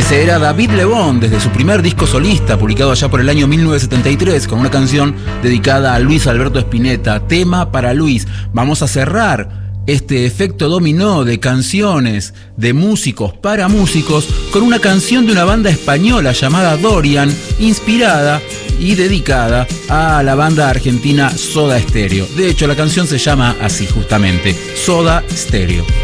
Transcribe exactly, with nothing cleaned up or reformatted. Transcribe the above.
Ese era David Lebón, desde su primer disco solista, publicado allá por el año mil novecientos setenta y tres, con una canción dedicada a Luis Alberto Spinetta, Tema para Luis. Vamos a cerrar este efecto dominó de canciones de músicos para músicos con una canción de una banda española llamada Dorian, inspirada y dedicada a la banda argentina Soda Stereo. De hecho, la canción se llama así justamente, Soda Stereo.